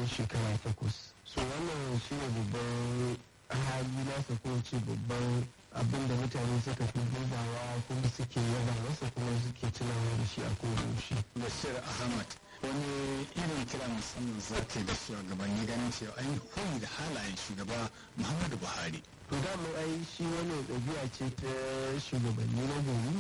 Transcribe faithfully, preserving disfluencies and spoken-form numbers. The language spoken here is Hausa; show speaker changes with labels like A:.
A: shekara takwas. So wannan shi ne babban hali nasa ko ce babban abin da mutane suka fi dubawa kuma suke yaba masa kuma suke tunawa da shi a kodayaushe.
B: Bashir Ahmad, wani irin kira musamman za ta yi da shugabanni ganin cewa an yi koyi da halayen shugaba Muhammadu Buhari.
A: To da ai shi wani ɗabi'a ce ta shugabanni na gari